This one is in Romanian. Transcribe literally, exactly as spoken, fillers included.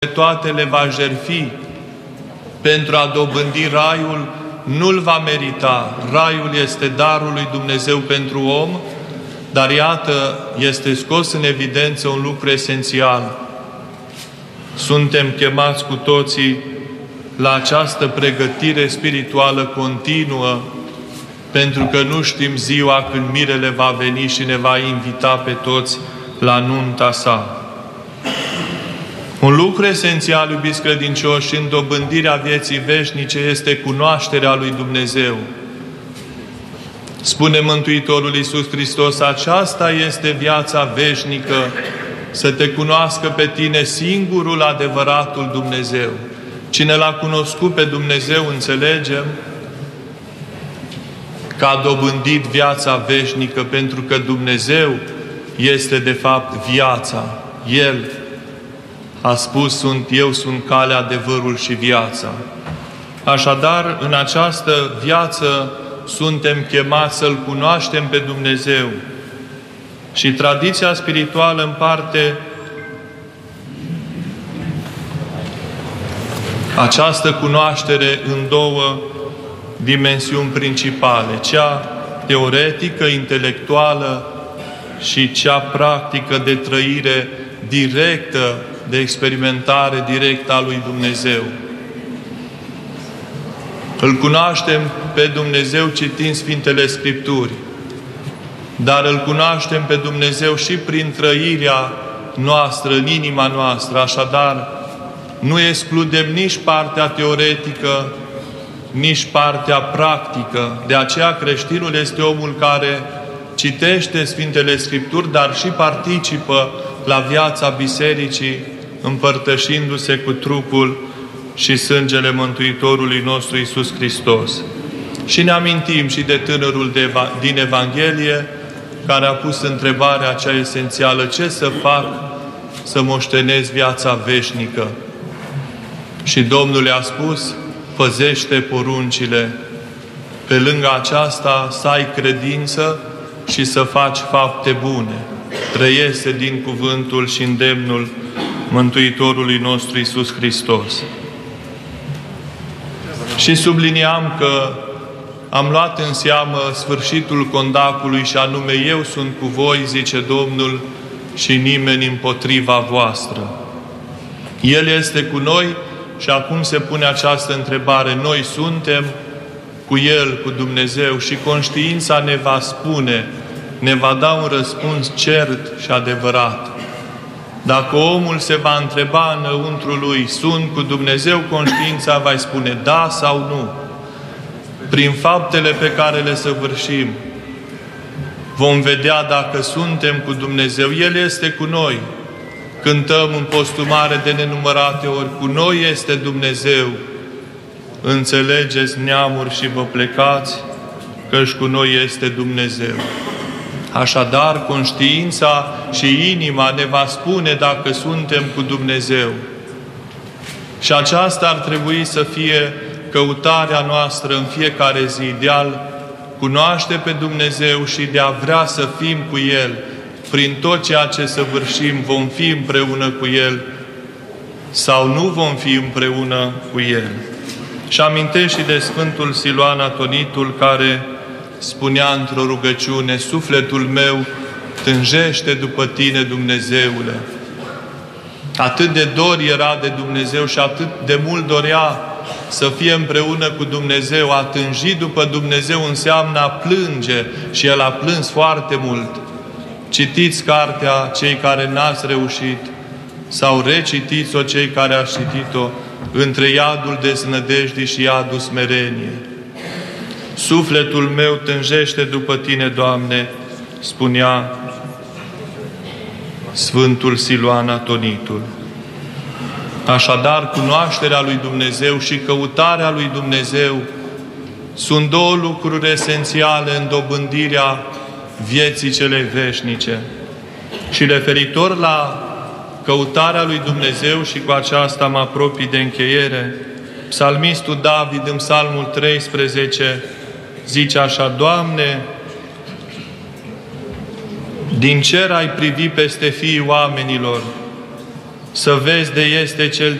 toate le va jertfi pentru a dobândi raiul, nu-l va merita. Raiul este darul lui Dumnezeu pentru om, dar iată, este scos în evidență un lucru esențial. Suntem chemați cu toții la această pregătire spirituală continuă, pentru că nu știm ziua când mirele va veni și ne va invita pe toți la nunta sa. Un lucru esențial, iubiți credincioși, în dobândirea vieții veșnice este cunoașterea lui Dumnezeu. Spune Mântuitorul Iisus Hristos, aceasta este viața veșnică, să te cunoască pe tine singurul adevăratul Dumnezeu. Cine l-a cunoscut pe Dumnezeu, înțelegem că a dobândit viața veșnică, pentru că Dumnezeu este de fapt viața. El a spus, sunt, eu sunt calea, adevărul și viața. Așadar, în această viață suntem chemați să-L cunoaștem pe Dumnezeu. Și tradiția spirituală împarte această cunoaștere în două dimensiuni principale, cea teoretică, intelectuală și cea practică de trăire directă, de experimentare directă a lui Dumnezeu. Îl cunoaștem pe Dumnezeu citind Sfintele Scripturi, dar îl cunoaștem pe Dumnezeu și prin trăirea noastră, în inima noastră. Așadar, nu excludem nici partea teoretică, nici partea practică. De aceea creștinul este omul care citește Sfintele Scripturi, dar și participă la viața Bisericii, împărtășindu-se cu trupul și sângele Mântuitorului nostru Iisus Hristos. Și ne amintim și de tânărul de, din Evanghelie, care a pus întrebarea aceea esențială: ce să fac să moștenesc viața veșnică? Și Domnul i-a spus: păzește poruncile. Pe lângă aceasta să ai credință și să faci fapte bune. Trăiese din cuvântul și îndemnul Mântuitorului nostru Iisus Hristos. Și subliniam că am luat în seamă sfârșitul condacului, și anume: eu sunt cu voi, zice Domnul, și nimeni împotriva voastră. El este cu noi și acum se pune această întrebare: noi suntem cu El, cu Dumnezeu, și conștiința ne va spune, ne va da un răspuns cert și adevărat. Dacă omul se va întreba înăuntru lui, sunt cu Dumnezeu, conștiința va spune da sau nu. Prin faptele pe care le săvârșim, vom vedea dacă suntem cu Dumnezeu. El este cu noi. Cântăm în postumare de nenumărate ori: cu noi este Dumnezeu. Înțelegeți, neamuri, și vă plecați, căci cu noi este Dumnezeu. Așadar, conștiința și inima ne va spune dacă suntem cu Dumnezeu. Și aceasta ar trebui să fie căutarea noastră în fiecare zi, de a-L cunoaște pe Dumnezeu și de a vrea să fim cu El. Prin tot ceea ce săvârșim, vom fi împreună cu El sau nu vom fi împreună cu El. Și amintesc și de Sfântul Siluan Atonitul, care spunea într-o rugăciune: sufletul meu tânjește după Tine, Dumnezeule. Atât de dor era de Dumnezeu și atât de mult dorea să fie împreună cu Dumnezeu. A tânji după Dumnezeu înseamnă a plânge, și el a plâns foarte mult. Citiți cartea cei care n-ați reușit, sau recitiți-o cei care ați citit-o, între iadul deznădejdii și iadul smerenie. Sufletul meu tânjește după Tine, Doamne, spunea Sfântul Siluan Atonitul. Așadar, cunoașterea lui Dumnezeu și căutarea lui Dumnezeu sunt două lucruri esențiale în dobândirea vieții celei veșnice. Și referitor la căutarea lui Dumnezeu, și cu aceasta mă apropii de încheiere, psalmistul David în Psalmul treisprezece zice așa: Doamne, din cer ai privit peste fiii oamenilor să vezi de este Cel